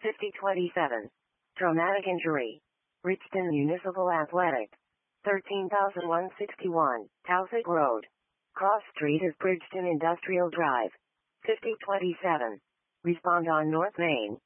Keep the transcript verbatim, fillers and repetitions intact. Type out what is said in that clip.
fifty twenty-seven. Traumatic injury. Richton Municipal Athletic. thirteen thousand one hundred sixty-one, Towsett Road. Cross Street is Bridgeton Industrial Drive. fifty twenty-seven. Respond on North Main.